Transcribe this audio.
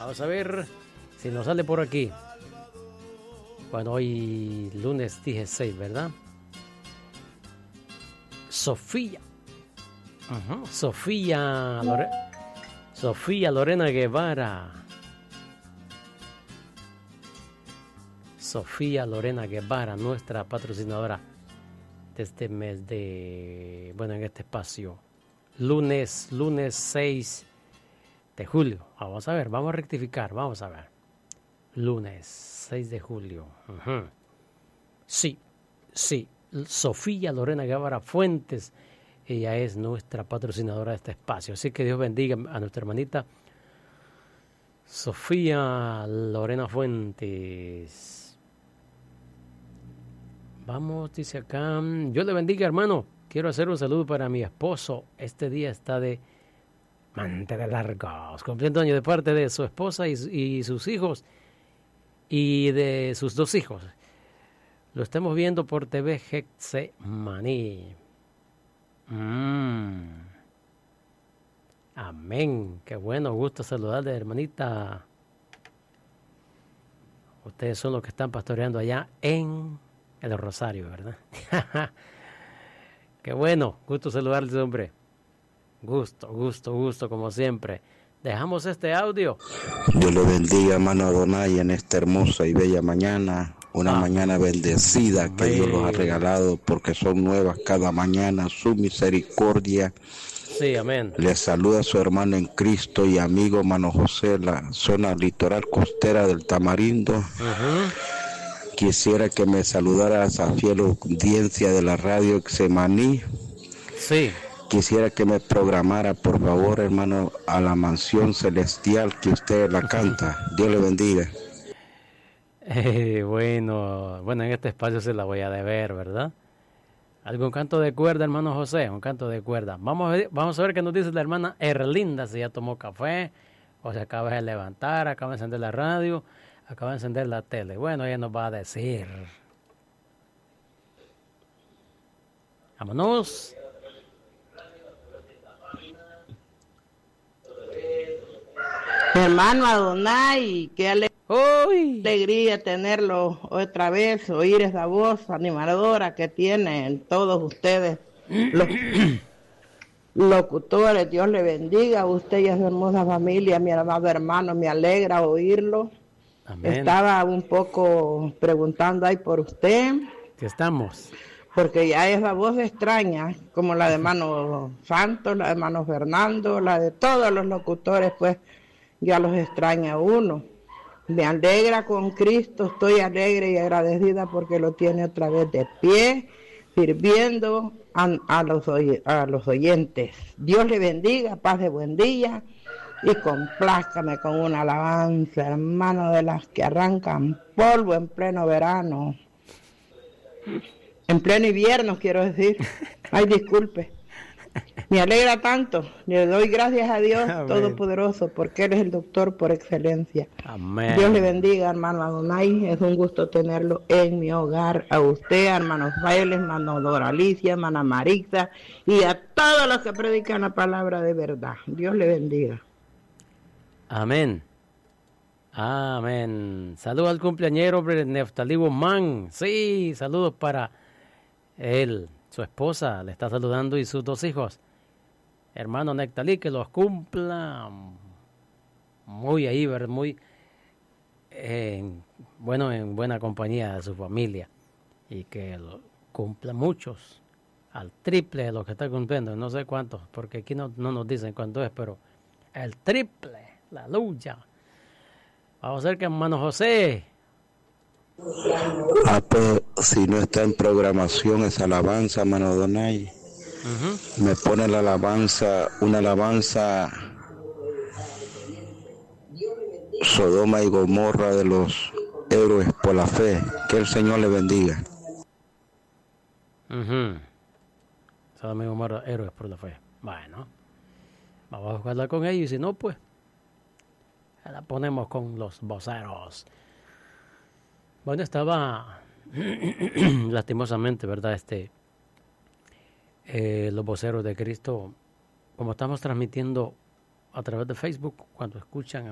Vamos a ver si nos sale por aquí. Bueno, hoy lunes dije 6, ¿verdad? Sofía. Sofía Lorena Guevara. Sofía Lorena Guevara, nuestra patrocinadora de este mes de... Bueno, en este espacio. Lunes 6 de julio. Vamos a ver, vamos a rectificar, vamos a ver. Lunes 6 de julio. Sí. Sofía Lorena Guevara Fuentes. Ella es nuestra patrocinadora de este espacio. Así que Dios bendiga a nuestra hermanita Sofía Lorena Fuentes. Vamos, dice acá. Dios le bendiga, hermano. Quiero hacer un saludo para mi esposo. Este día está de mantener largos. Cumpliendo años de parte de su esposa y sus hijos. Y de sus 2 hijos. Lo estamos viendo por TV Getsemaní. Amén. Qué bueno, gusto saludarle, hermanita. Ustedes son los que están pastoreando allá en el Rosario, ¿verdad? Qué bueno, gusto saludarles, hombre. Gusto, como siempre. Dejamos este audio. Dios le bendiga, hermano Adonai, en esta hermosa y bella mañana. Una mañana bendecida. Amén. Que Dios los ha regalado, porque son nuevas cada mañana su misericordia. Sí, amén. Les saluda a su hermano en Cristo y amigo hermano José, la zona litoral costera del Tamarindo. Quisiera que me saludara a esa fiel audiencia de la radio Getsemaní. Sí. Quisiera que me programara, por favor, hermano, a la mansión celestial que usted la canta. Dios le bendiga. Bueno, en este espacio se la voy a deber, ¿verdad? ¿Algún canto de cuerda, hermano José? Un canto de cuerda. Vamos a ver qué nos dice la hermana Erlinda, si ya tomó café, o se acaba de levantar, acaba de encender la radio, acaba de encender la tele. Bueno, ella nos va a decir. Vámonos. Hermano Adonai, qué alegría tenerlo otra vez, oír esa voz animadora que tienen todos ustedes, los locutores. Dios le bendiga a usted y a su hermosa familia, mi amado hermano, me alegra oírlo. Amén. Estaba un poco preguntando ahí por usted. ¿Qué estamos? Porque ya esa voz extraña, como la de hermano Santos, la de hermano Fernando, la de todos los locutores, pues ya los extraña uno. Me alegra con Cristo, estoy alegre y agradecida porque lo tiene otra vez de pie, sirviendo a los oyentes. Dios le bendiga, paz de buen día y complázcame con una alabanza, hermano, de las que arrancan polvo en pleno verano. En pleno invierno, quiero decir. Ay, disculpe. Me alegra tanto. Le doy gracias a Dios Todopoderoso, porque Él es el doctor por excelencia. Amén. Dios le bendiga, hermano Adonai. Es un gusto tenerlo en mi hogar. A usted, hermano Bailes, hermano Doralicia, hermana Marisa, y a todos los que predican la palabra de verdad. Dios le bendiga. Amén. Saludos al cumpleañero, Neftalí Guzmán. Sí, saludos para él. Su esposa le está saludando y sus 2 hijos. Hermano Neftalí, que los cumpla muy ahí, muy en buena compañía de su familia. Y que lo cumpla muchos, al triple de lo que está cumpliendo. No sé cuántos, porque aquí no nos dicen cuánto es, pero el triple, la lucha. Vamos a ver que hermano José. Pues, si no está en programación esa alabanza, hermano Adonai, me pone una alabanza Sodoma y Gomorra de los héroes por la fe. Que el Señor le bendiga. Sodoma y Gomorra, héroes por la fe. Bueno, vamos a jugarla con ellos y si no, pues la ponemos con los voceros. Bueno, estaba lastimosamente, ¿verdad? Los voceros de Cristo, como estamos transmitiendo a través de Facebook, cuando escuchan